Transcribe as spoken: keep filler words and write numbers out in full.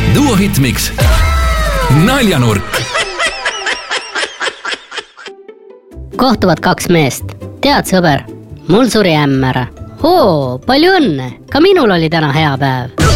Duo Hitmix naljanurk. Kohtuvad kaks meest. Tead, sõber, mul suri ämm ära. Oo, palju õnne. Ka minul oli täna hea päev.